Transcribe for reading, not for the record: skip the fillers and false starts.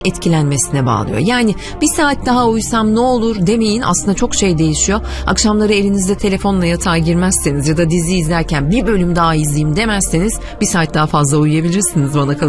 etkilenmesine bağlıyor. Yani bir saat daha uyusam ne olur demeyin, aslında çok şey değişiyor. Akşamları elinizde telefonla yatağa girmezseniz ya da dizi izlerken bir bölüm daha izleyeyim demezseniz bir saat daha fazla uyuyabilirsiniz bana kalırsa.